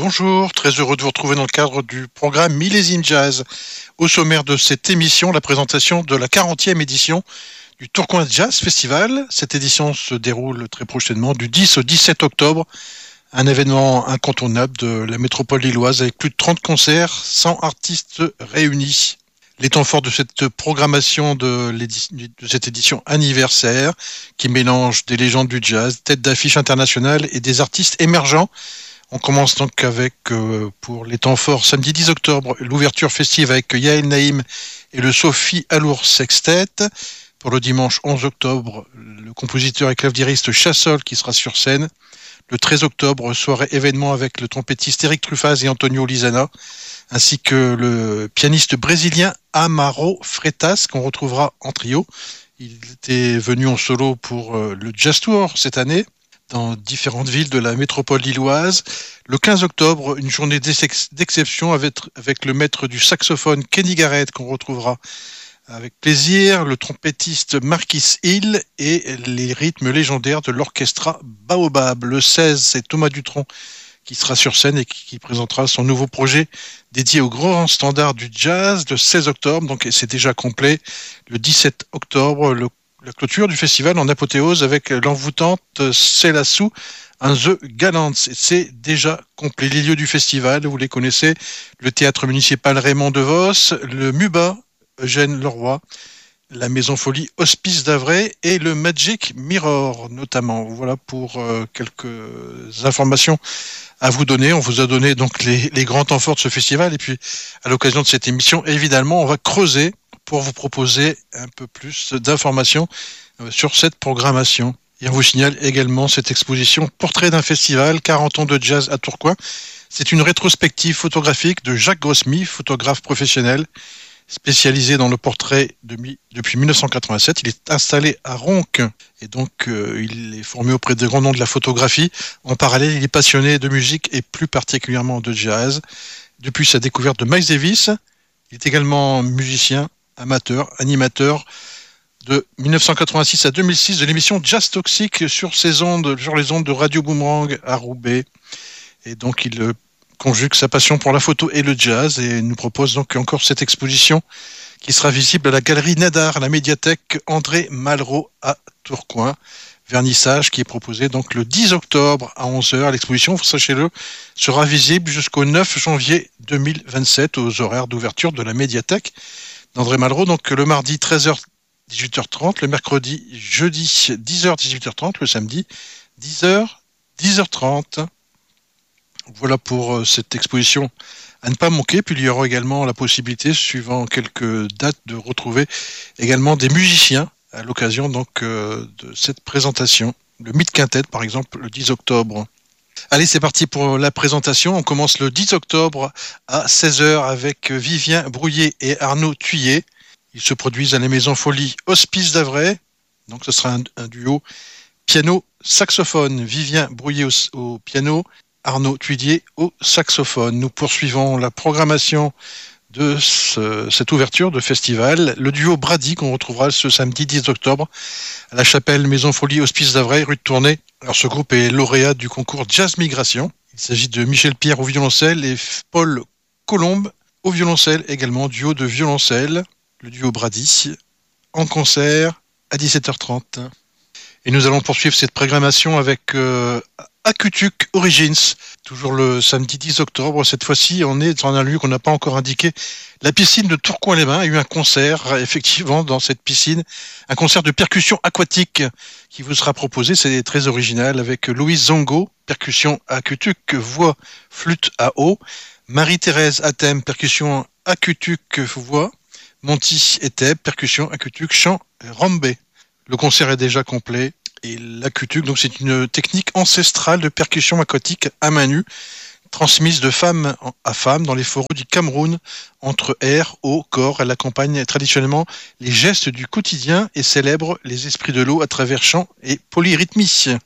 Bonjour, très heureux de vous retrouver dans le cadre du programme Millésime Jazz. Au sommaire de cette émission, la présentation de la 40e édition du Tourcoing Jazz Festival. Cette édition se déroule très prochainement du 10 au 17 octobre. Un événement incontournable de la métropole lilloise avec plus de 30 concerts, 100 artistes réunis. Les temps forts de cette programmation de cette édition anniversaire qui mélange des légendes du jazz, têtes d'affiche internationales et des artistes émergents. On commence donc avec, pour les temps forts, samedi 10 octobre, l'ouverture festive avec Yael Naïm et le Sophie Alour Sextet. Pour le dimanche 11 octobre, le compositeur et claviériste Chassol qui sera sur scène. Le 13 octobre, soirée événement avec le trompettiste Eric Truffaz et Antonio Lizana, ainsi que le pianiste brésilien Amaro Freitas qu'on retrouvera en trio. Il était venu en solo pour le Jazz Tour cette année, dans différentes villes de la métropole lilloise. Le 15 octobre, une journée d'exception avec le maître du saxophone Kenny Garrett qu'on retrouvera avec plaisir, le trompettiste Marquis Hill et les rythmes légendaires de l'orchestra Baobab. Le 16, c'est Thomas Dutronc qui sera sur scène et qui présentera son nouveau projet dédié aux grands standards du jazz le 16 octobre, donc c'est déjà complet. Le 17 octobre, la clôture du festival en apothéose avec l'envoûtante Célassou and the Gallants. C'est déjà complet. Les lieux du festival, vous les connaissez, le théâtre municipal Raymond DeVos, le MUBA Eugène Leroy, la Maison Folie Hospice d'Avray et le Magic Mirror notamment. Voilà pour quelques informations à vous donner. On vous a donné donc les grands temps forts de ce festival et puis à l'occasion de cette émission, évidemment, on va creuser pour vous proposer un peu plus d'informations sur cette programmation. Et on vous signale également cette exposition Portrait d'un festival, 40 ans de jazz à Tourcoing. C'est une rétrospective photographique de Jacques Grosmy, photographe professionnel, spécialisé dans le portrait depuis 1987. Il est installé à Ronques et donc il est formé auprès des grands noms de la photographie. En parallèle, il est passionné de musique et plus particulièrement de jazz. Depuis sa découverte de Miles Davis, il est également musicien, amateur, animateur de 1986 à 2006 de l'émission Jazz Toxic sur les ondes de Radio Boomerang à Roubaix. Et donc il conjugue sa passion pour la photo et le jazz et nous propose donc encore cette exposition qui sera visible à la galerie Nadar, à la médiathèque André Malraux à Tourcoing. Vernissage qui est proposé donc le 10 octobre à 11h. L'exposition, sachez-le, sera visible jusqu'au 9 janvier 2027 aux horaires d'ouverture de la médiathèque d'André Malraux. Donc le mardi 13h 18h30, le mercredi, jeudi 10h 18h30, le samedi 10h 10h30. Voilà pour cette exposition à ne pas manquer. Puis il y aura également la possibilité, suivant quelques dates, de retrouver également des musiciens à l'occasion donc de cette présentation. Le Mythe Quintet, par exemple, le 10 octobre. Allez, c'est parti pour la présentation. On commence le 10 octobre à 16h avec Vivien Brouillet et Arnaud Thuillet. Ils se produisent à la Maison Folie Hospice d'Avray. Donc ce sera un duo piano-saxophone. Vivien Brouillet au piano, Arnaud Thuillet au saxophone. Nous poursuivons la programmation de cette ouverture de festival. Le duo Brady qu'on retrouvera ce samedi 10 octobre à la chapelle Maison Folie Hospice d'Avray, rue de Tournai. Alors ce groupe est lauréat du concours Jazz Migration. Il s'agit de Michel Pierre au violoncelle et Paul Colombe au violoncelle également, duo de violoncelle. Le duo Brady en concert à 17h30. Et nous allons poursuivre cette programmation avec Akutuk Origins, toujours le samedi 10 octobre. Cette fois-ci, on est dans un lieu qu'on n'a pas encore indiqué. La piscine de Tourcoing-les-Bains. Il y a eu un concert, effectivement, dans cette piscine. Un concert de percussion aquatique qui vous sera proposé. C'est très original avec Louise Zongo, percussion Akutuk, voix, flûte à eau. Marie-Thérèse Athème, percussion Akutuk, voix. Monty Eteb, percussion Akutuk, chant Rambé. Le concert est déjà complet. Et l'akutuk, donc c'est une technique ancestrale de percussion aquatique à main nue, transmise de femme à femme dans les forêts du Cameroun, entre air, eau, corps. Elle accompagne traditionnellement les gestes du quotidien et célèbre les esprits de l'eau à travers chants et polyrythmie.